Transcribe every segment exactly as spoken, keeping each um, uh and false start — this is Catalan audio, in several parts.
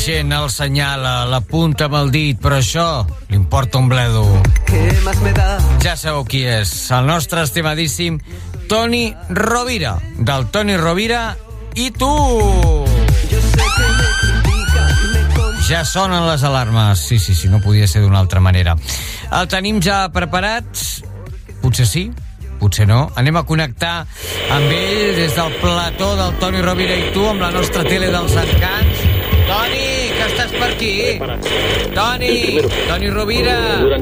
gent el senyala, l'apunta amb el dit, però això li importa un bledo. Ja sabeu qui és, el nostre estimadíssim Toni Rovira, del Toni Rovira i tu. Ja sonen les alarmes. Sí, sí, sí, no podia ser d'una altra manera. El tenim ja preparat? Potser sí, potser no. Anem a connectar amb ell des del plató del Toni Rovira i tu, amb la nostra tele dels encants. Toni, que estàs per aquí? Toni, Toni Rovira.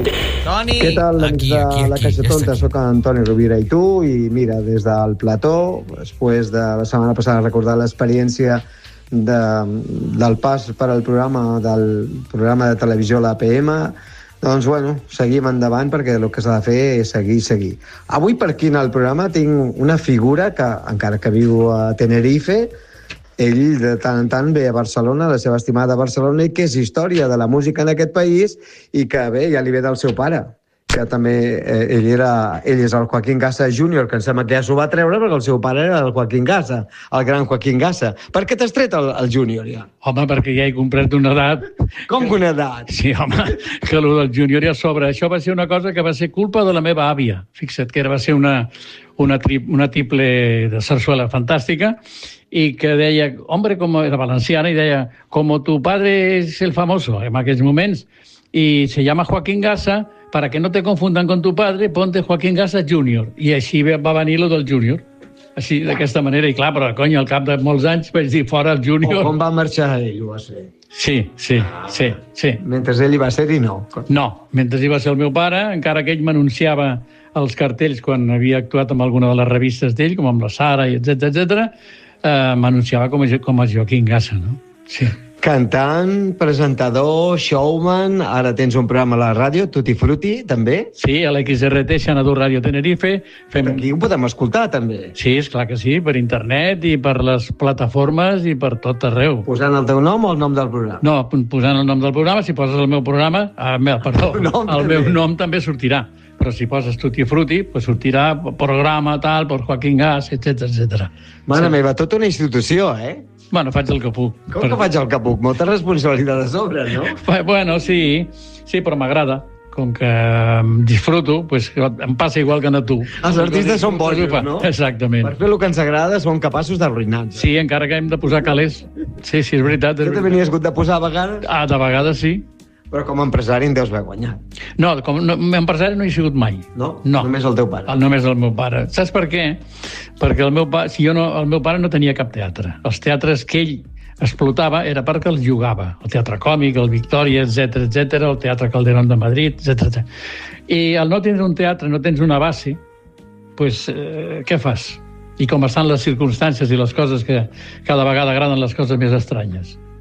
Toni, què tal, aquí, de aquí, aquí. La Caixa Tonta, soc en Toni Rovira i tu, i mira, des del plató, després de la setmana passada recordar l'experiència de, del pas per al programa del programa de televisió l'A P M, doncs bueno, seguim endavant perquè el que s'ha de fer és seguir i seguir. Avui per aquí en el programa tinc una figura que, encara que viu a Tenerife, ell de tant en tant ve a Barcelona, la seva estimada Barcelona, i que és història de la música en aquest país i que bé, ja li ve del seu pare, que també eh, ell, era, ell és el Joaquín Gassa júnior, que em sembla que ja s'ho va treure perquè el seu pare era el Joaquín Gassa, el gran Joaquín Gassa. Per què t'has tret el, el júnior ja? Home, perquè ja he comprat una edat... Com que una edat? Sí, home, que el del júnior ja sobra. Això va ser una cosa que va ser culpa de la meva àvia. Fixa't que era, va ser una, una, tri, una triple de sarsuela fantàstica i que deia, hombre, com era valenciana, i deia, como tu padre es el famoso en aquells moments, y se llama Joaquín Gassa, para que no te confundan con tu padre, ponte Joaquín Gassa júnior. I així va venir lo del júnior. Així, d'aquesta manera. I clar, però, cony, al cap de molts anys vaig dir fora el júnior. O com va marxar ell, ho va ser? Sí, sí, sí, sí. Mentre ell hi va ser i no? No, mentre hi va ser el meu pare, encara que ell m'anunciava els cartells quan havia actuat amb alguna de les revistes d'ell, com amb la Sara, etcètera, etcètera, eh, m'anunciava com a, com a Joaquín Gassa, no? Sí. Cantant, presentador, showman, ara tens un programa a la ràdio, Tutti Frutti, també? Sí, a l'X R T, Xanadu Ràdio Tenerife. Fem... Aquí ho podem escoltar, també? Sí, esclar que sí, per internet i per les plataformes i per tot arreu. Posant el teu nom o el nom del programa? No, posant el nom del programa, si poses el meu programa... Ah, perdó, el, nom, el meu nom també sortirà. Però si poses Tutti Frutti, pues sortirà programa, tal, per Joaquín Gas, etcètera, etcètera. Mare sí. meva, tota una institució, eh? Bueno, faig el que puc. Com per... que faig el que puc? Molta responsabilitat a sobre, no? Bueno, sí, sí, però m'agrada. Com que disfruto, pues, em passa igual que a tu. Els artistes són bojos, no? Exactament. Per fer el que ens agrada són capaços d'arruïnar-nos. Sí, encara que hem de posar calés. Sí, sí, és veritat. És que també n'hi has hagut de posar a vegades? Ah, de vegades sí. Però com a empresari en deus haver guanyat. No, com no, empresari no he sigut mai. No? No. Només el teu pare? El, només el meu pare. Saps per què? Perquè el meu, pa, si jo no, el meu pare no tenia cap teatre. Els teatres que ell explotava era perquè els jugava. El Teatre Còmic, el Victòria, etcètera, etcètera, el Teatre Calderón de Madrid, etcètera. I al no tens un teatre, no tens una base, pues, eh, què fas? I com estan les circumstàncies i les coses que cada vegada agraden les coses més estranyes.